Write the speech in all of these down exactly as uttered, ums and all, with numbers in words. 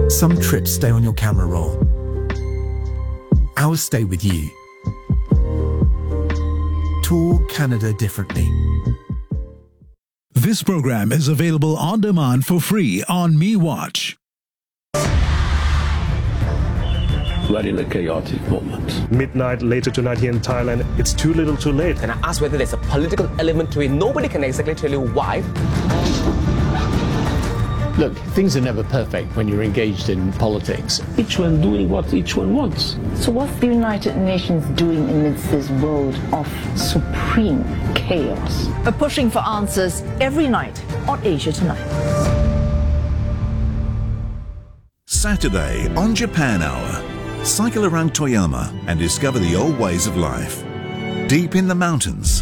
Some trips stay on your camera roll. Ours stay with you. Tour Canada differently. This program is available on demand for free on MeWatch. We're in a chaotic moment. Midnight later tonight here in Thailand, it's too little too late. And I asked whether there's a political element to it. Nobody can exactly tell you why. Look, things are never perfect when you're engaged in politics. Each one doing what each one wants. So what's the United Nations doing amidst this world of supreme chaos? We're pushing for answers every night on Asia Tonight. Saturday on Japan Hour. Cycle around Toyama and discover the old ways of life. Deep in the mountains,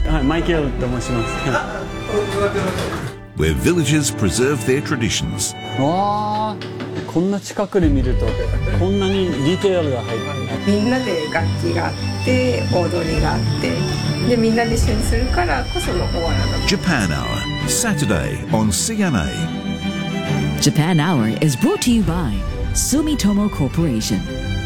where villagers preserve their traditions. わあ、こんな近くで見るとこんなにディテールが入ってる。 みんなで楽器があって踊りがあってでみんなで一緒にするからこそのお笑いだ。 Japan Hour, Saturday on C N A. Japan Hour is brought to you by Sumitomo Corporation.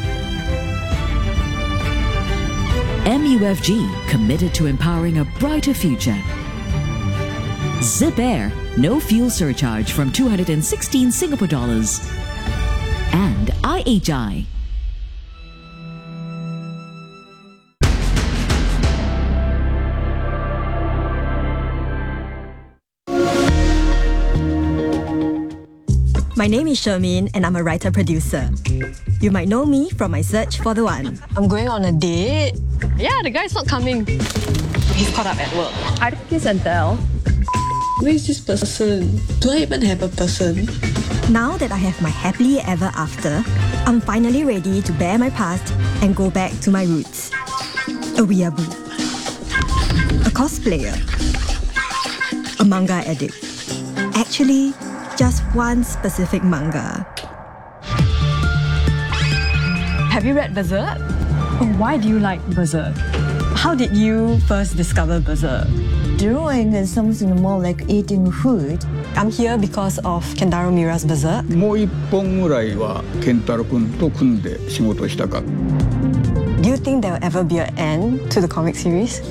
M U F G, committed to empowering a brighter future. Zip Air, no fuel surcharge from two hundred sixteen Singapore dollars. And I H I. My name is Shermin and I'm a writer-producer. You might know me from my search for the one. I'm going on a date. Yeah, the guy's not coming. He's caught up at work. I kiss and tell. Where is this person? Do I even have a person? Now that I have my happily ever after, I'm finally ready to bear my past and go back to my roots. A weeaboo. A cosplayer. A manga addict. Actually, just one specific manga. Have you read Berserk? Oh, why do you like Berserk? How did you first discover Berserk? Drawing is something more like eating food. I'm here because of Kentaro Miura's Berserk. もう一本ぐらいはケンタロウ君と組んで仕事したか。 Do you think there will ever be an end to the comic series?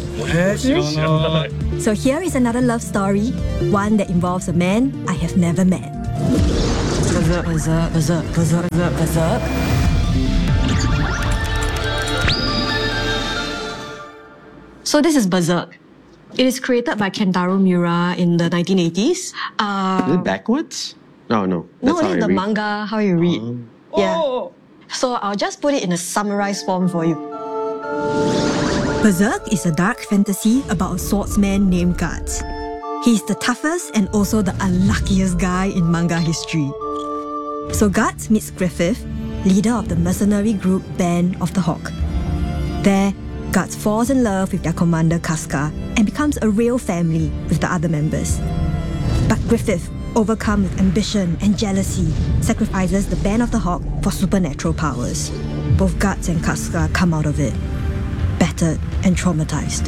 So here is another love story, one that involves a man I have never met. Berserk, Berserk, Berserk, Berserk, Berserk, Berserk. So this is Berserk. It is created by Kentaro Miura in the nineteen eighties. Uh, is it backwards? Oh, no. That's no, how it's I the read. manga, how you read. Oh. Yeah. Oh. So I'll just put it in a summarized form for you. Berserk is a dark fantasy about a swordsman named Guts. He's the toughest and also the unluckiest guy in manga history. So Guts meets Griffith, leader of the mercenary group Band of the Hawk. There, Guts falls in love with their commander Casca and becomes a real family with the other members. But Griffith, overcome with ambition and jealousy, sacrifices the Band of the Hawk for supernatural powers. Both Guts and Casca come out of it battered and traumatized.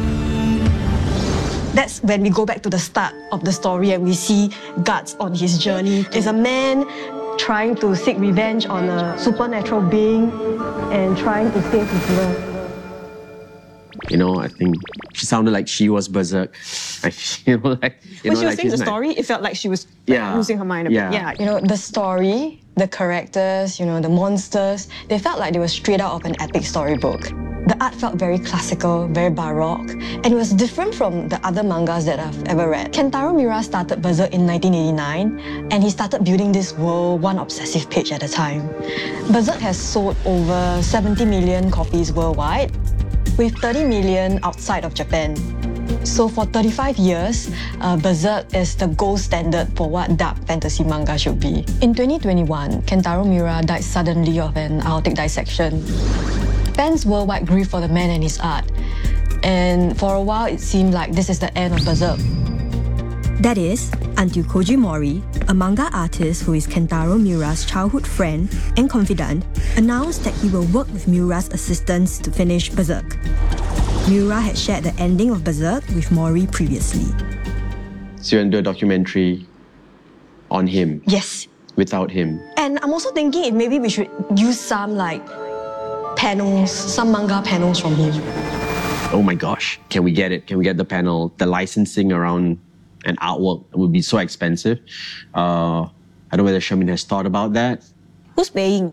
That's when we go back to the start of the story and we see Guts on his journey. It's a man trying to seek revenge on a supernatural being and trying to save his love. You know, I think she sounded like she was berserk. Like, you know, like, you when know, she was like saying the she's story, it felt like she was like, Yeah. losing her mind a Yeah. bit. Yeah, you know, the story, the characters, you know, the monsters, they felt like they were straight out of an epic storybook. The art felt very classical, very baroque, and it was different from the other mangas that I've ever read. Kentaro Miura started Berserk in nineteen eighty-nine, and he started building this world one obsessive page at a time. Berserk has sold over seventy million copies worldwide, with thirty million outside of Japan. So for thirty-five years, uh, Berserk is the gold standard for what dark fantasy manga should be. In twenty twenty-one, Kentaro Miura died suddenly of an aortic dissection. Fans worldwide grieve for the man and his art. And for a while, it seemed like this is the end of Berserk. That is, until Koji Mori, a manga artist who is Kentaro Miura's childhood friend and confidant, announced that he will work with Miura's assistants to finish Berserk. Miura had shared the ending of Berserk with Mori previously. So you're going to do a documentary on him? Yes. without him. And I'm also thinking if maybe we should use some like panels, some manga panels from him. Oh my gosh, can we get it? Can we get the panel? The licensing around an artwork would be so expensive. Uh, I don't know whether Shermin has thought about that. Who's paying?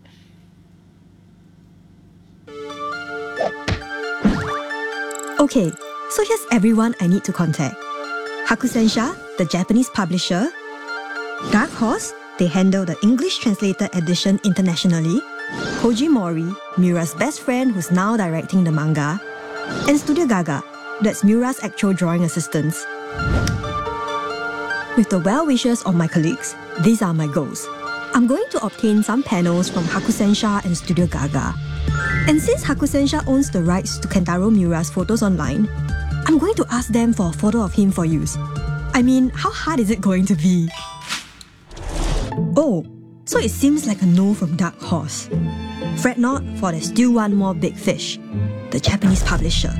Okay, so here's everyone I need to contact. Hakusensha, the Japanese publisher. Dark Horse, they handle the English translated edition internationally. Koji Mori, Miura's best friend who's now directing the manga. And Studio Gaga, that's Miura's actual drawing assistants. With the well wishes of my colleagues, these are my goals. I'm going to obtain some panels from Hakusensha and Studio Gaga. And since Hakusensha owns the rights to Kentaro Miura's photos online, I'm going to ask them for a photo of him for use. I mean, how hard is it going to be? Oh, so it seems like a no from Dark Horse. Fret not, for there's still one more big fish, the Japanese publisher.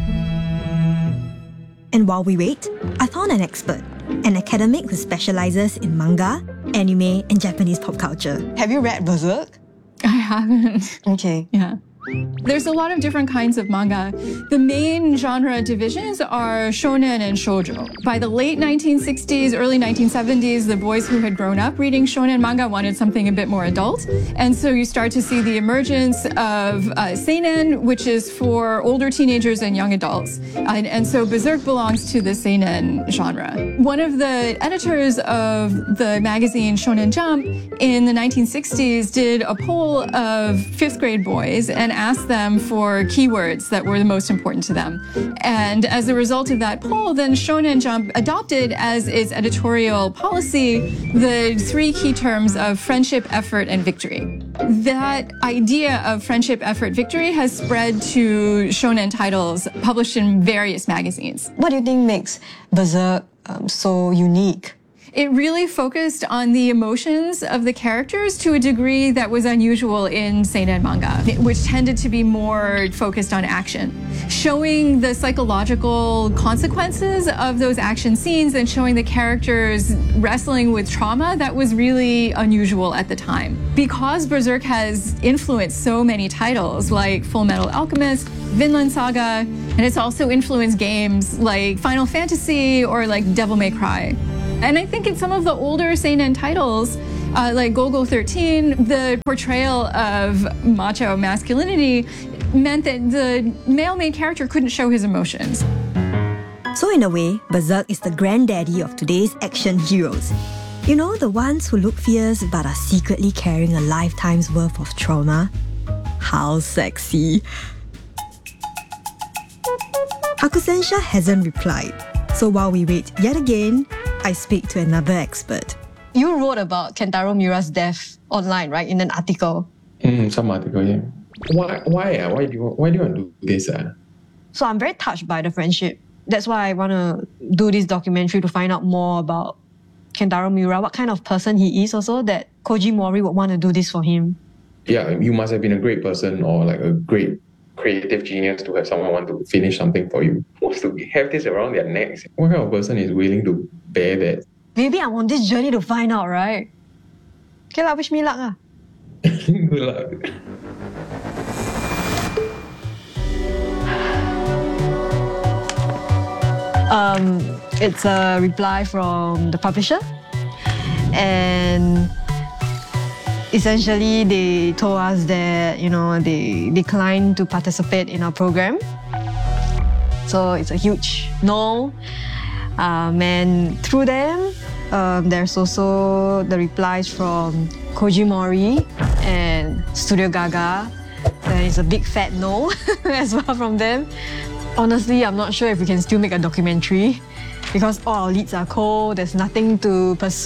And while we wait, I found an expert, an academic who specializes in manga, anime, and Japanese pop culture. Have you read Berserk? I haven't. Okay. Yeah. There's a lot of different kinds of manga. The main genre divisions are shonen and shoujo. By the late nineteen sixties, early nineteen seventies, the boys who had grown up reading shonen manga wanted something a bit more adult. And so you start to see the emergence of uh, seinen, which is for older teenagers and young adults. And, and so Berserk belongs to the seinen genre. One of the editors of the magazine Shonen Jump in the nineteen sixties did a poll of fifth grade boys and asked them for keywords that were the most important to them. And as a result of that poll, then Shonen Jump adopted as its editorial policy the three key terms of friendship, effort, and victory. That idea of friendship, effort, victory has spread to shonen titles published in various magazines. What do you think makes Berserk um, so unique? It really focused on the emotions of the characters to a degree that was unusual in seinen manga, which tended to be more focused on action. Showing the psychological consequences of those action scenes and showing the characters wrestling with trauma, that was really unusual at the time. Because Berserk has influenced so many titles like Full Metal Alchemist, Vinland Saga, and it's also influenced games like Final Fantasy or like Devil May Cry. And I think in some of the older seinen titles, uh, like Golgo thirteen, the portrayal of macho masculinity meant that the male main character couldn't show his emotions. So in a way, Berserk is the granddaddy of today's action heroes. You know, the ones who look fierce but are secretly carrying a lifetime's worth of trauma. How sexy. Hakusensha hasn't replied. So while we wait yet again, I speak to another expert. You wrote about Kentaro Miura's death online, right? In an article. Mm, some article, yeah. Why? Why? Uh, why do you? Why do you want to do this? Uh? So I'm very touched by the friendship. That's why I want to do this documentary to find out more about Kentaro Miura, what kind of person he is, also that Koji Mori would want to do this for him. Yeah, you must have been a great person or like a great creative genius to have someone want to finish something for you. Wants to have this around their necks. What kind of person is willing to bear that? Maybe I'm on this journey to find out, right? Okay lah, wish me luck lah. Good luck. Um, it's a reply from the publisher, and essentially they told us that, you know, they declined to participate in our program. So it's a huge no. Um, and through them, um, there's also the replies from Koji Mori and Studio Gaga. There is a big fat no as well from them. Honestly, I'm not sure if we can still make a documentary because all our leads are cold, there's nothing to pursue.